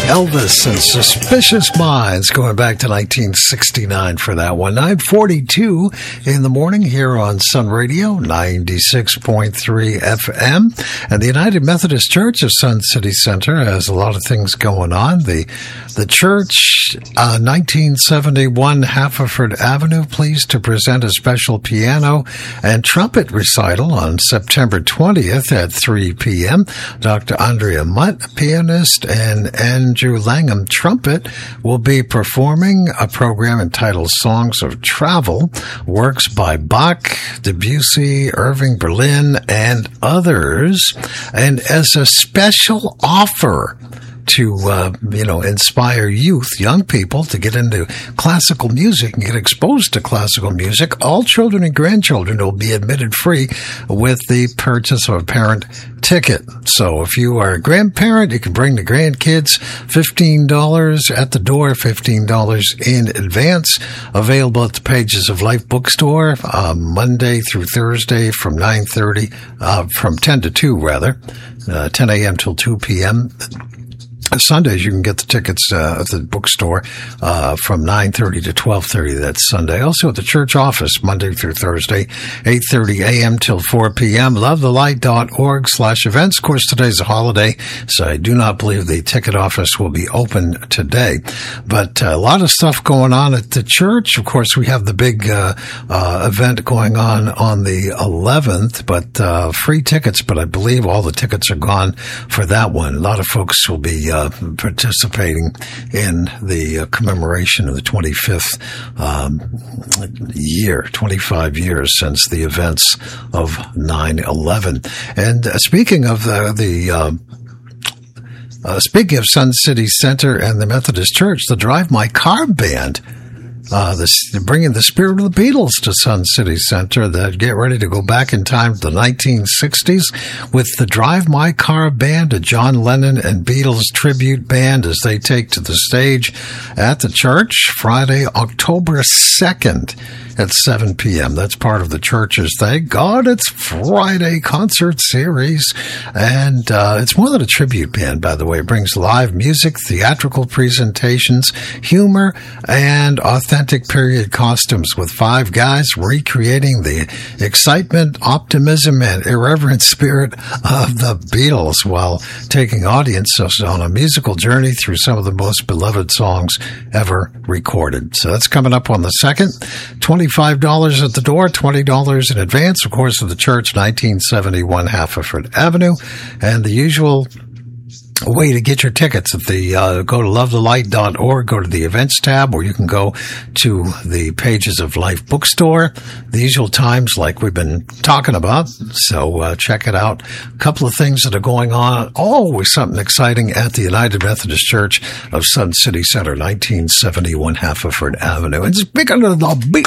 Elvis and Suspicious Minds, going back to 1969 for that one. 9:42 in the morning here on Sun Radio, 96.3 FM. And the United Methodist Church of Sun City Center has a lot of things going on. The church, 1971 Haverford Avenue, pleased to present a special piano and trumpet recital on September 20th at 3 p.m. Dr. Andrea Mutt, pianist, and Andrew Langham, trumpet, will be performing a program entitled Songs of Travel, works by Bach, Debussy, Irving Berlin, and others. And as a special offer to, inspire youth, young people to get into classical music and get exposed to classical music, all children and grandchildren will be admitted free with the purchase of a parent ticket. So if you are a grandparent, you can bring the grandkids. $15 at the door, $15 in advance. Available at the Pages of Life bookstore, Monday through Thursday from 10 to 2 rather, 10 a.m. till 2 p.m. Sundays, you can get the tickets at the bookstore from 9:30 to 12:30. That's Sunday. Also at the church office, Monday through Thursday, 8:30 a.m. till 4 p.m. lovethelight.org/events. Of course, today's a holiday, so I do not believe the ticket office will be open today. But a lot of stuff going on at the church. Of course, we have the big event going on the 11th, but free tickets. But I believe all the tickets are gone for that one. A lot of folks will be participating in the commemoration of the 25th year, 25 years since the events of 9/11. And speaking of speaking of Sun City Center and the Methodist Church, the Drive My Car Band, bringing the spirit of the Beatles to Sun City Center. That get ready to go back in time to the 1960s with the Drive My Car Band, a John Lennon and Beatles tribute band, as they take to the stage at the church Friday, October 2nd at 7 p.m. That's part of the church's Thank God It's Friday concert series. And it's more than a tribute band, by the way. It brings live music, theatrical presentations, humor, and authentic period costumes with 5 guys recreating the excitement, optimism, and irreverent spirit of the Beatles while taking audiences on a musical journey through some of the most beloved songs ever recorded. So that's coming up on the 2nd. $25 at the door, $20 in advance. Of course, at the church, 1971 Haverford Avenue. And the usual way to get your tickets at the go to lovethelight.org, go to the events tab, or you can go to the Pages of Life bookstore. The usual times like we've been talking about, so check it out. A couple of things that are going on, always something exciting at the United Methodist Church of Sun City Center, 1971 Haverford Avenue. And speaking of the